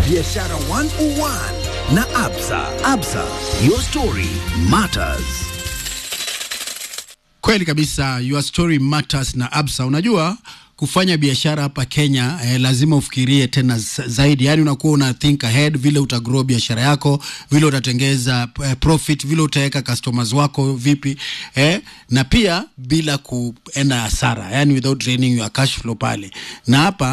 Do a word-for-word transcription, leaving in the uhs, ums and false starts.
Biashara one oh one na Absa. Absa, your story matters. Kweli kabisa, your story matters na Absa. Unajua kufanya biashara hapa Kenya eh, lazima ufikirie tena zaidi. Yani unakuwa una think ahead vile utagrow biashara yako, vile utatengeza eh, profit, vile utaweka customers wako vipi eh, na pia bila kuenda hasara, yani without draining your cash flow pale. Na hapa